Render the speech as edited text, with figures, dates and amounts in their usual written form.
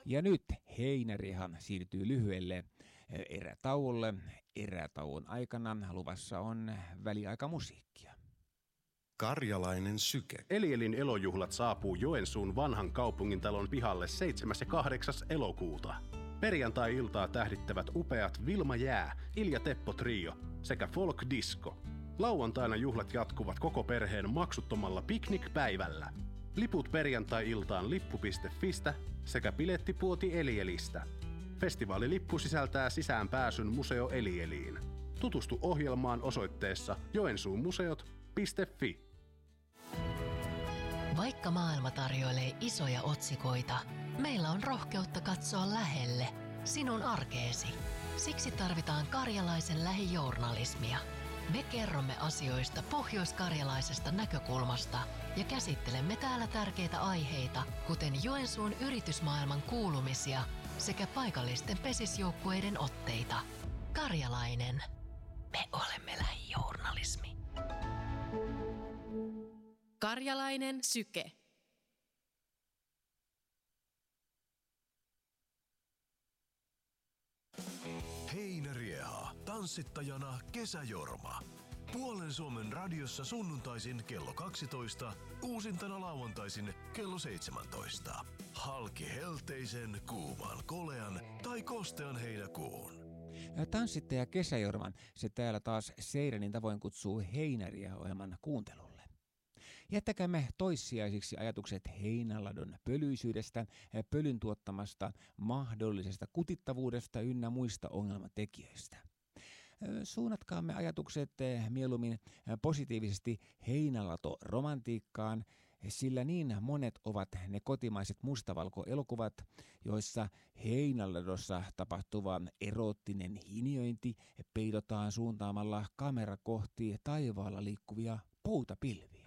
Ja nyt heinärihan siirtyy lyhyelle erätauolle. Erätauon aikana luvassa on väliaikamusiikkia. Karjalainen syke. Elielin elojuhlat saapuu Joensuun vanhan kaupungintalon pihalle 7. ja 8. elokuuta. Perjantai-iltaa tähdittävät upeat Vilma Jää, Ilja Teppo Trio sekä Folk Disco. Lauantaina juhlat jatkuvat koko perheen maksuttomalla piknikpäivällä. Liput perjantai-iltaan lippu.fistä sekä bilettipuoti Elielistä. Festivaalilippu sisältää sisäänpääsyn Museo Elieliin. Tutustu ohjelmaan osoitteessa joensuumuseot.fi. Vaikka maailma tarjoilee isoja otsikoita, meillä on rohkeutta katsoa lähelle sinun arkeesi. Siksi tarvitaan karjalaisen lähijournalismia. Me kerromme asioista pohjoiskarjalaisesta näkökulmasta ja käsittelemme täällä tärkeitä aiheita, kuten Joensuun yritysmaailman kuulumisia sekä paikallisten pesisjoukkueiden otteita. Karjalainen. Me olemme lähijournalismi. Karjalainen syke. Heinärieha. Tanssittajana Kesäjorma. Puolen Suomen radiossa sunnuntaisin kello 12, uusintana lauantaisin kello 17. Halki helteisen, kuuman, kolean tai kostean heinäkuun. Tanssittaja Kesäjorman se täällä taas Seirenin tavoin kutsuu Heinäriä-ohjelman kuuntelulle. Jättäkäämme toissijaisiksi ajatukset heinäladon pölyisyydestä, pölyn tuottamasta mahdollisesta kutittavuudesta ynnä muista ongelmatekijöistä. Suunnatkaamme ajatukset mieluummin positiivisesti heinälato-romantiikkaan, sillä niin monet ovat ne kotimaiset mustavalkoelokuvat, joissa heinäladossa tapahtuva eroottinen hinjointi peidotaan suuntaamalla kamera kohti taivaalla liikkuvia poutapilviä.